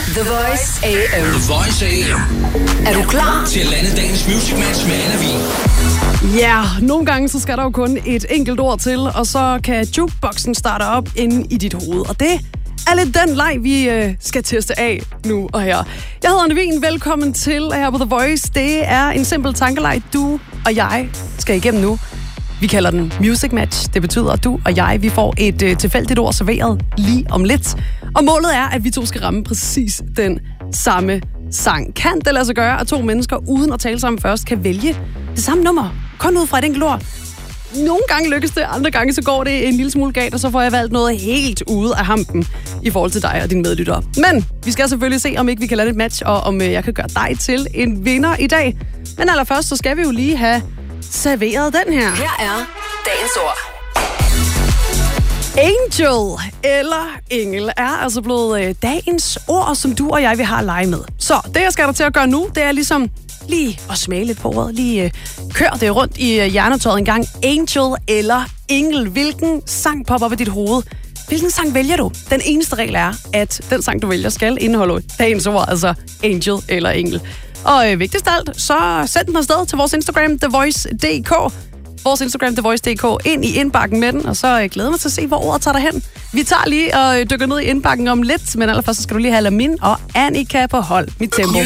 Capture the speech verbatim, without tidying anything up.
The Voice A M. The Voice A M. Er du klar til at lande dagens Music Match med Anna Vig? Ja, yeah, nogle gange så skal der jo kun et enkelt ord til, og så kan jukeboxen starte op inde i dit hoved. Og det er lidt den leg, vi øh, skal teste af nu og her. Jeg hedder Anna Vig. Velkommen til her på The Voice. Det er en simpel tankeleg, du og jeg skal igennem nu. Vi kalder den Music Match. Det betyder, at du og jeg vi får et øh, tilfældigt ord serveret lige om lidt. Og målet er, at vi to skal ramme præcis den samme sang. Kan det lade sig gøre, at to mennesker uden at tale sammen først kan vælge det samme nummer? Kun ud fra et enkelt ord. Nogle gange lykkes det, andre gange så går det en lille smule galt, og så får jeg valgt noget helt ude af hampen i forhold til dig og dine medlyttere. Men vi skal selvfølgelig se, om ikke vi kan lade et match, og om jeg kan gøre dig til en vinder i dag. Men allerførst, så skal vi jo lige have serveret den her. Her er dagens ord. Angel eller engel er altså blevet øh, dagens ord, som du og jeg vil have at lege med. Så det, jeg skal der til at gøre nu, det er ligesom lige at smage lidt på ordet. Lige øh, kør det rundt i øh, hjernetøjet en gang. Angel eller engel. Hvilken sang popper op i dit hoved? Hvilken sang vælger du? Den eneste regel er, at den sang, du vælger, skal indeholde dagens ord, altså angel eller engel. Og øh, vigtigst af alt, så send den afsted til vores Instagram, The Voice punktum d k. Vores Instagram, The Voice punktum d k, ind i indbakken med den, og så øh, glæder mig til at se, hvor ordet tager dig hen. Vi tager lige og dykker ned i indbakken om lidt, men allerførst så skal du lige have Lamin og Annika på hold. Mit tempo.